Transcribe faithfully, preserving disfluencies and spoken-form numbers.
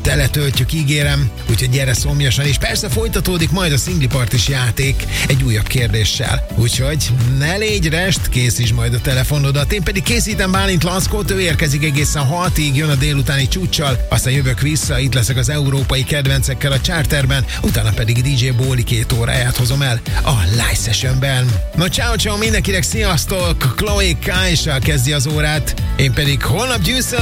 teletöltjük, ígérem, úgyhogy gyere szomjasan, és persze folytatódik majd a szinglipartis játék egy újabb kérdéssel. Úgyhogy ne légy rest, készítsd majd a telefonodat, én pedig készítem Bálint Lackót, ő érkezik egészen hatig, jön a délutáni csúccsal, aztán jövök vissza, itt leszek az európai kedvencekkel a Charterben, utána pedig dé dzsé Bóli két óráját hozom el a Live Sessionben. No, ciao, ciao mindenkinek, sziasztok! Chloe Kyle kezdi az órát, én pedig holnap gyűszöm.